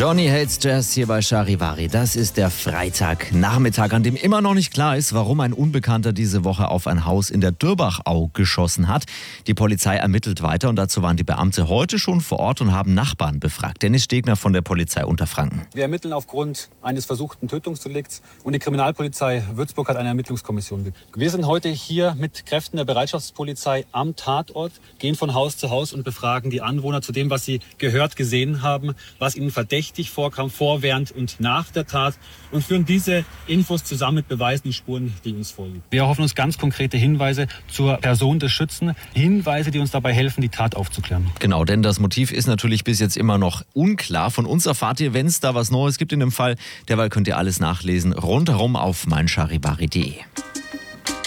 Johnny Hates Jazz hier bei Charivari. Das ist der Freitagnachmittag, an dem immer noch nicht klar ist, warum ein Unbekannter diese Woche auf ein Haus in der Dürbachau geschossen hat. Die Polizei ermittelt weiter und dazu waren die Beamte heute schon vor Ort und haben Nachbarn befragt. Dennis Stegner von der Polizei Unterfranken. Wir ermitteln aufgrund eines versuchten Tötungsdelikts und die Kriminalpolizei Würzburg hat eine Ermittlungskommission gegründet. Wir sind heute hier mit Kräften der Bereitschaftspolizei am Tatort, gehen von Haus zu Haus und befragen die Anwohner zu dem, was sie gehört, gesehen haben, was ihnen verdächtig vorkam, vor, während und nach der Tat und führen diese Infos zusammen mit Beweisen, die Spuren, die uns vorliegen. Wir erhoffen uns ganz konkrete Hinweise zur Person des Schützen, Hinweise, die uns dabei helfen, die Tat aufzuklären. Genau, denn das Motiv ist natürlich bis jetzt immer noch unklar. Von uns erfahrt ihr, wenn es da was Neues gibt in dem Fall. Derweil könnt ihr alles nachlesen, rundherum auf meincharivari.de.